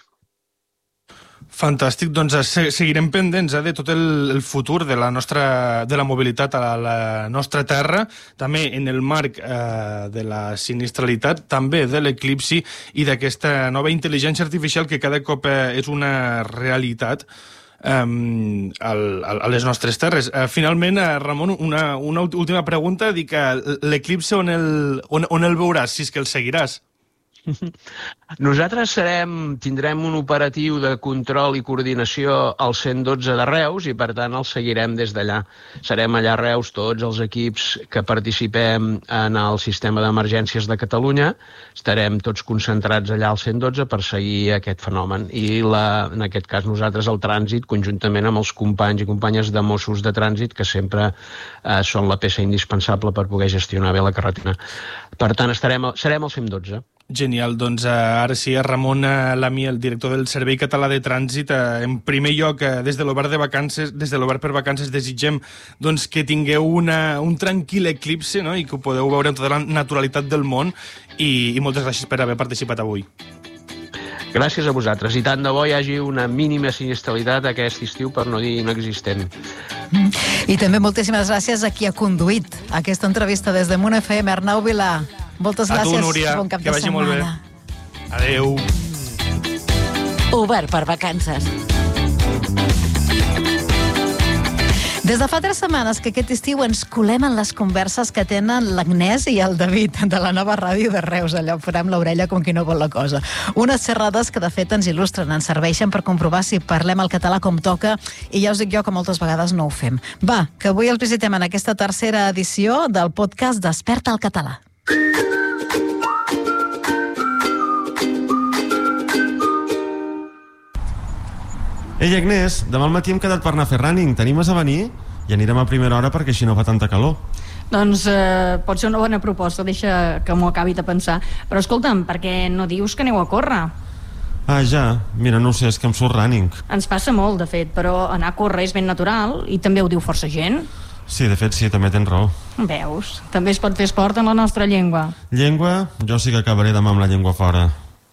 [SPEAKER 12] Fantàstic, doncs seguirem pendents eh, de tot el, el futur de la nostra de la mobilitat a la, la nostra terra, també en el marc eh, de la sinistralitat, també de l'eclipsi i d'aquesta nova intel·ligència artificial que cada cop eh, és una realitat eh, al, a les nostres terres. Eh, finalment, eh, Ramon, una, una última pregunta, dic que l'eclipsi on, el, on, on el veuràs, si és que el seguiràs?
[SPEAKER 13] Nosaltres serem, tindrem un operatiu de control i coordinació al cent dotze de Reus i, per tant, el seguirem des d'allà. Serem allà a Reus tots els equips que participem en el sistema d'emergències de Catalunya. Estarem tots concentrats allà al cent dotze per seguir aquest fenomen. I, la, en aquest cas, nosaltres el trànsit, conjuntament amb els companys i companyes de Mossos de Trànsit, que sempre eh, són la peça indispensable per poder gestionar bé la carretera. Per tant, estarem, serem al cent dotze.
[SPEAKER 12] Genial, doncs ara sí, Ramon Lamí, el director del Servei Català de Trànsit. En primer lloc, des de l'Obert de Vacances, des de l'Obert per Vacances, desitgem doncs, que tingueu una, un tranquil eclipsi, no? I que ho podeu veure amb tota la naturalitat del món i, i moltes gràcies per haver participat avui.
[SPEAKER 13] Gràcies a vosaltres. I tant de bo hi hagi una mínima sinistralitat aquest estiu, per no dir inexistent.
[SPEAKER 3] I també moltíssimes gràcies a qui ha conduït aquesta entrevista des de Munt F M, Arnau Vilà. Moltes gràcies.
[SPEAKER 12] A tu, Núria,
[SPEAKER 3] bon cap
[SPEAKER 12] que
[SPEAKER 3] de
[SPEAKER 12] vagi
[SPEAKER 3] setmana.
[SPEAKER 12] molt bé. Adéu.
[SPEAKER 4] Obert per vacances.
[SPEAKER 3] Des de fa tres setmanes que aquest estiu ens colem en les converses que tenen l'Agnès i el David de la nova ràdio de Reus. Allò farem l'orella com qui no vol la cosa. Unes xerrades que de fet ens il·lustren, ens serveixen per comprovar si parlem el català com toca i ja us dic jo que moltes vegades no ho fem. Va, que avui els visitem en aquesta tercera edició del podcast Desperta el català.
[SPEAKER 14] Ei, Agnès, demà al matí hem quedat per anar a fer running. T'animes a venir? I anirem a primera hora perquè així no fa tanta calor.
[SPEAKER 15] Doncs eh, pot ser una bona proposta, deixa que m'ho acabi de pensar. Però escolta'm, per què no dius que aneu a córrer?
[SPEAKER 14] Ah, ja. Mira, no ho sé, és que em surt running.
[SPEAKER 15] Ens passa molt, de fet, però anar a córrer és ben natural i també ho diu força gent.
[SPEAKER 14] Sí, de fet sí, també tens raó.
[SPEAKER 15] Veus? També es pot fer esport en la nostra llengua.
[SPEAKER 14] Llengua? Jo sí que acabaré demà amb la llengua fora.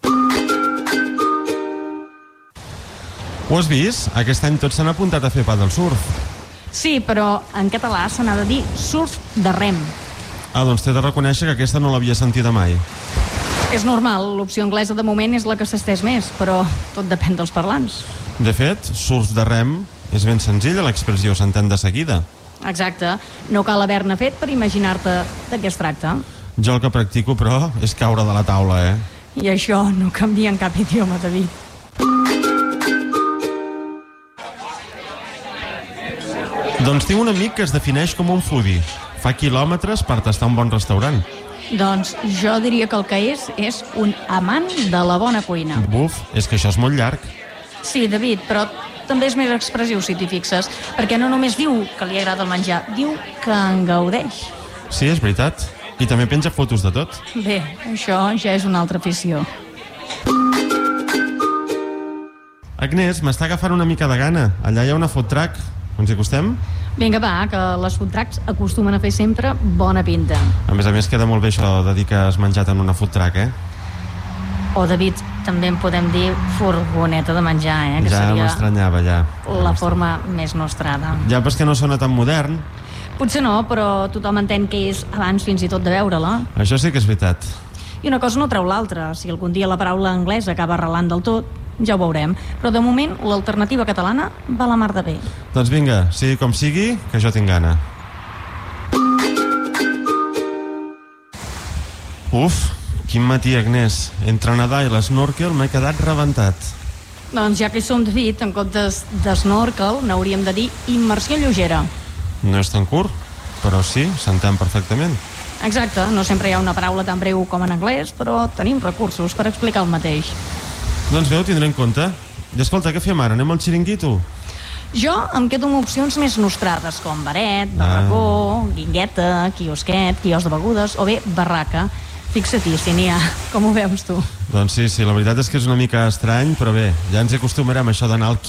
[SPEAKER 14] Ho has vist? Aquest any tots s'han apuntat a fer paddle surf.
[SPEAKER 15] Sí, però en català se n'ha de dir surf de rem.
[SPEAKER 14] Ah, doncs t'he de reconèixer que aquesta no l'havia sentida mai.
[SPEAKER 15] És normal, l'opció anglesa de moment és la que s'estès més, però tot depèn dels parlants.
[SPEAKER 14] De fet, surf de rem és ben senzilla, l'expressió s'entén de seguida.
[SPEAKER 15] Exacte, no cal haver-ne fet per imaginar-te de què es tracta.
[SPEAKER 14] Jo el que practico, però, és caure de la taula, eh?
[SPEAKER 15] I això no canvia en cap idioma, David.
[SPEAKER 14] Doncs tinc un amic que es defineix com un foodie. Fa quilòmetres per tastar un bon restaurant.
[SPEAKER 15] Doncs jo diria que el que és és un amant de la bona cuina.
[SPEAKER 14] Buf, és que això és molt llarg.
[SPEAKER 15] Sí, David, però també és més expressiu, si t'hi fixes, perquè no només diu que li agrada el menjar, diu que en gaudeix.
[SPEAKER 14] Sí, és veritat. I també penja fotos de tot.
[SPEAKER 15] Bé, això ja és una altra afició.
[SPEAKER 14] Agnès, m'està agafant una mica de gana. Allà hi ha una food truck. Ens hi acostem?
[SPEAKER 15] Vinga, va, que les food trucks acostumen a fer sempre bona pinta.
[SPEAKER 14] A més a més, queda molt bé això de dir que has menjat en una food truck, eh?
[SPEAKER 15] O, David, també en podem dir furgoneta de menjar, eh? Que
[SPEAKER 14] Ja
[SPEAKER 15] seria
[SPEAKER 14] m'estranyava, ja.
[SPEAKER 15] la forma més nostrada.
[SPEAKER 14] Ja, però és que no sona tan modern.
[SPEAKER 15] Potser no, però tothom entén que és abans fins i tot de veure-la.
[SPEAKER 14] Això sí que és veritat.
[SPEAKER 15] I una cosa no treu l'altra. Si algun dia la paraula anglesa acaba arrelant del tot, ja ho veurem. Però de moment l'alternativa catalana va la mar de bé.
[SPEAKER 14] Doncs vinga, sigui com sigui, que jo tinc gana. Uf, quin matí, Agnès. Entre nedar i l'esnorkel m'he quedat rebentat.
[SPEAKER 15] Doncs ja que hi som, David, en comptes d'esnorkel n'hauríem de dir immersió lleugera.
[SPEAKER 14] No és tan curt, però sí, s'entén perfectament.
[SPEAKER 15] Exacte, no sempre hi ha una paraula tan breu com en anglès, però tenim recursos per explicar el mateix.
[SPEAKER 14] Doncs bé, ho tindré en compte. I escolta, què fem ara? Anem al xiringuito?
[SPEAKER 15] Jo em quedo amb opcions més nostrades, com baret, barracó, guingueta, quiosquet, quios de begudes, o bé barraca. Fixa-t'hi, si n'hi ha. Com ho veus tu?
[SPEAKER 14] Doncs sí, sí, la veritat és que és una mica estrany, però bé, ja ens hi acostumarem a això d'anar al